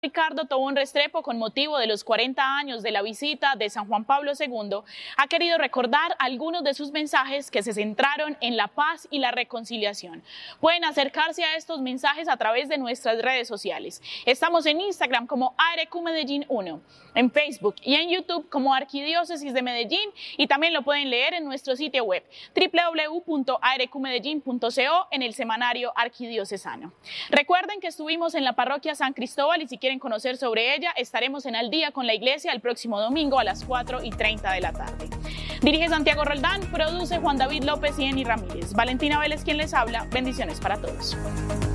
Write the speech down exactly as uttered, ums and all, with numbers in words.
Ricardo Tobón Restrepo, con motivo de los cuarenta años de la visita de San Juan Pablo segundo, ha querido recordar algunos de sus mensajes que se centraron en la paz y la reconciliación. Pueden acercarse a estos mensajes a través de nuestras redes sociales. Estamos en Instagram como A R Q Medellín uno, en Facebook y en YouTube como Arquidiócesis de Medellín, y también lo pueden leer en nuestro sitio web doble u doble u doble u punto a r q medellín punto co en el semanario arquidiocesano. Recuerden que estuvimos en la parroquia San Cristóbal y si quieren conocer sobre ella, estaremos en Al Día con la Iglesia el próximo domingo a las cuatro y treinta de la tarde. Dirige Santiago Roldán, produce Juan David López y Eni Ramírez. Valentina Vélez quien les habla. Bendiciones para todos.